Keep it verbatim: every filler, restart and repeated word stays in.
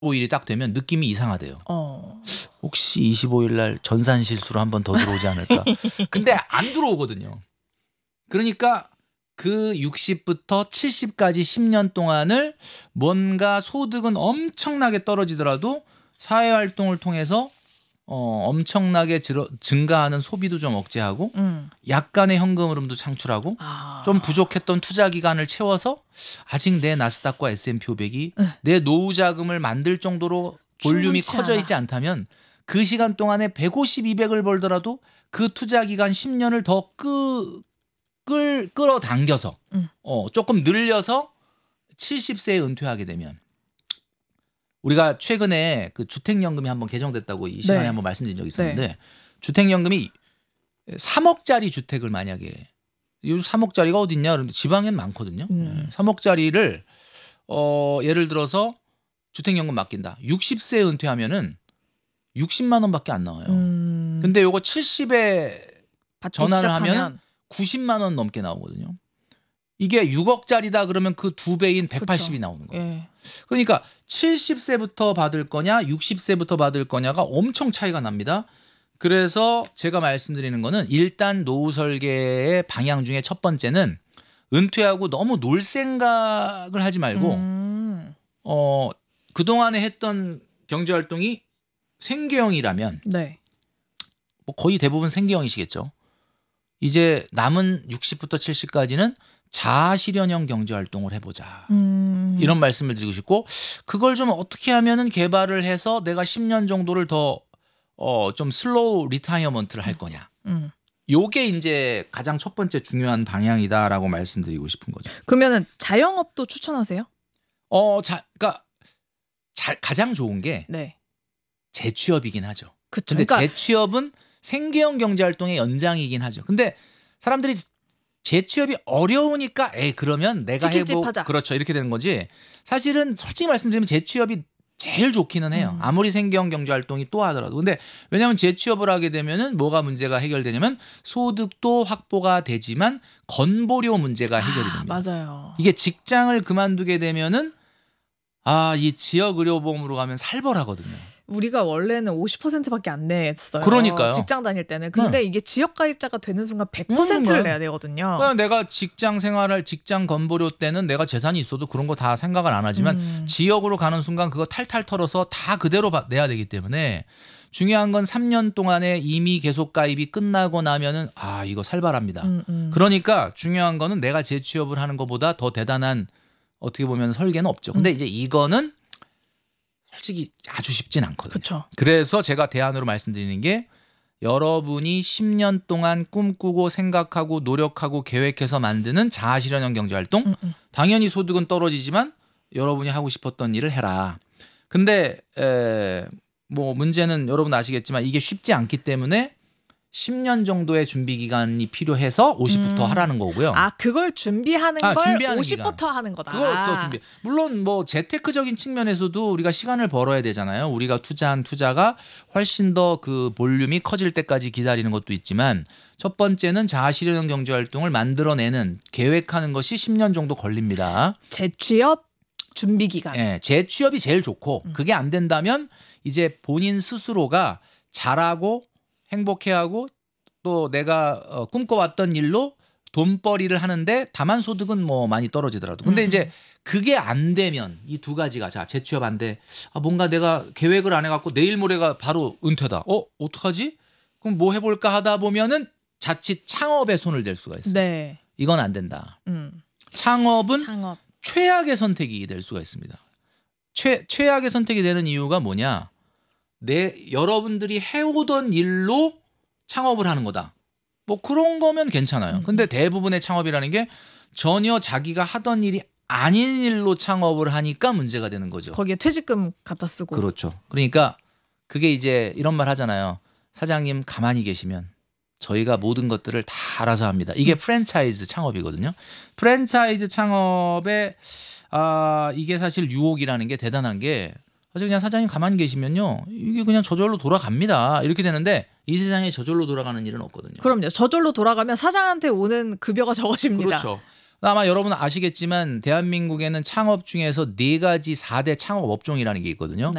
일이 딱 되면 느낌이 이상하대요. 어. 혹시 이십오 일 날 전산 실수로 한 번 더 들어오지 않을까? 근데 안 들어오거든요. 그러니까 그 육십부터 칠십까지 십 년 동안을 뭔가 소득은 엄청나게 떨어지더라도 사회활동을 통해서 어, 엄청나게 들어, 증가하는 소비도 좀 억제하고 음. 약간의 현금 흐름도 창출하고 아. 좀 부족했던 투자 기간을 채워서 아직 내 나스닥과 에스 앤 피 오백이 네. 내 노후 자금을 만들 정도로 볼륨이 충분치 커져 않아. 있지 않다면 그 시간 동안에 백오십, 이백을 벌더라도 그 투자 기간 십 년을 더 끄, 끌, 끌어당겨서 음. 어, 조금 늘려서 칠십 세에 은퇴하게 되면 우리가 최근에 그 주택연금이 한번 개정됐다고 이 시간에 네. 한번 말씀드린 적이 있었는데 주택연금이 삼억짜리 주택을 만약에 이 삼억짜리가 어디 있냐 그런데 지방엔 많거든요. 음. 삼억짜리를 어, 예를 들어서 주택연금 맡긴다. 육십 세에 은퇴하면은 육십만 원밖에 안 나와요. 음. 근데 요거 칠십에 받기 전환을 시작하면 하면 구십만 원 넘게 나오거든요. 이게 육억짜리다 그러면 그 두 배인 백팔십이 그쵸. 나오는 거예요. 예. 그러니까 칠십 세부터 받을 거냐 육십 세부터 받을 거냐가 엄청 차이가 납니다. 그래서 제가 말씀드리는 거는 일단 노후 설계의 방향 중에 첫 번째는 은퇴하고 너무 놀 생각을 하지 말고 음. 어, 그동안에 했던 경제활동이 생계형이라면 네. 뭐 거의 대부분 생계형이시겠죠. 이제 남은 육십부터 칠십까지는 자아실현형 경제활동을 해보자. 음. 이런 말씀을 드리고 싶고 그걸 좀 어떻게 하면은 개발을 해서 내가 십 년 정도를 더 어, 좀 슬로우 리타이어먼트를 할 거냐. 음. 요게 이제 가장 첫 번째 중요한 방향이다라고 말씀드리고 싶은 거죠. 그러면은 자영업도 추천하세요? 어, 자, 그러니까 자, 가장 좋은 게 네. 재취업이긴 하죠. 그쵸. 근데 그러니까 재취업은 생계형 경제활동의 연장이긴 하죠. 근데 사람들이 재취업이 어려우니까 에 그러면 내가 치킨집 해보 하자. 그렇죠 이렇게 되는 거지. 사실은 솔직히 말씀드리면 재취업이 제일 좋기는 해요. 음. 아무리 생계형 경제활동이 또 하더라도. 근데 왜냐하면 재취업을 하게 되면은 뭐가 문제가 해결되냐면 소득도 확보가 되지만 건보료 문제가 해결이 아, 됩니다. 맞아요. 이게 직장을 그만두게 되면은 아, 이 지역 의료보험으로 가면 살벌하거든요. 우리가 원래는 오십 퍼센트밖에 안 냈어요. 그러니까요. 직장 다닐 때는. 근데 네. 이게 지역 가입자가 되는 순간 백 퍼센트를 음, 내야 되거든요. 그냥 내가 직장 생활할 직장 건보료 때는 내가 재산이 있어도 그런 거 다 생각을 안 하지만 음. 지역으로 가는 순간 그거 탈탈 털어서 다 그대로 바- 내야 되기 때문에 중요한 건 삼 년 동안에 이미 계속 가입이 끝나고 나면은 아 이거 살벌합니다. 음, 음. 그러니까 중요한 거는 내가 재취업을 하는 것보다 더 대단한 어떻게 보면 설계는 없죠. 근데 음. 이제 이거는 솔직히 아주 쉽진 않거든요. 그쵸. 그래서 제가 대안으로 말씀드리는 게 여러분이 십 년 동안 꿈꾸고 생각하고 노력하고 계획해서 만드는 자아실현형 경제활동 음, 음. 당연히 소득은 떨어지지만 여러분이 하고 싶었던 일을 해라. 근데 에, 뭐 문제는 여러분 아시겠지만 이게 쉽지 않기 때문에 십 년 정도의 준비 기간이 필요해서 오십부터 음. 하라는 거고요. 아, 그걸 준비하는 아, 걸 준비하는 오십부터 하는 거다. 그걸 더 준비. 물론 뭐 재테크적인 측면에서도 우리가 시간을 벌어야 되잖아요. 우리가 투자한 투자가 훨씬 더 그 볼륨이 커질 때까지 기다리는 것도 있지만 첫 번째는 자아실현형 경제활동을 만들어내는 계획하는 것이 십 년 정도 걸립니다. 재취업 준비 기간. 예, 재취업이 제일 좋고 음. 그게 안 된다면 이제 본인 스스로가 잘하고 행복해하고 또 내가 어, 꿈꿔왔던 일로 돈벌이를 하는데 다만 소득은 뭐 많이 떨어지더라도 근데 음. 이제 그게 안 되면 이 두 가지가 자 재취업 안 돼. 아, 뭔가 내가 계획을 안 해갖고 내일 모레가 바로 은퇴다. 어 어떡하지? 그럼 뭐 해볼까 하다 보면은 자칫 창업에 손을 댈 수가 있어요. 네. 이건 안 된다. 음. 창업은 창업. 최악의 선택이 될 수가 있습니다. 최, 최악의 선택이 되는 이유가 뭐냐? 내 여러분들이 해오던 일로 창업을 하는 거다. 뭐 그런 거면 괜찮아요. 근데 대부분의 창업이라는 게 전혀 자기가 하던 일이 아닌 일로 창업을 하니까 문제가 되는 거죠. 거기에 퇴직금 갖다 쓰고. 그렇죠. 그러니까 그게 이제 이런 말 하잖아요. 사장님 가만히 계시면 저희가 모든 것들을 다 알아서 합니다. 이게 프랜차이즈 창업이거든요. 프랜차이즈 창업에 아, 이게 사실 유혹이라는 게 대단한 게 사실 그냥 사장님 가만히 계시면요. 이게 그냥 저절로 돌아갑니다. 이렇게 되는데 이 세상에 저절로 돌아가는 일은 없거든요. 그럼요. 저절로 돌아가면 사장한테 오는 급여가 적어집니다. 그렇죠. 아마 여러분 아시겠지만 대한민국에는 창업 중에서 네 가지 사 대 창업 업종이라는 게 있거든요.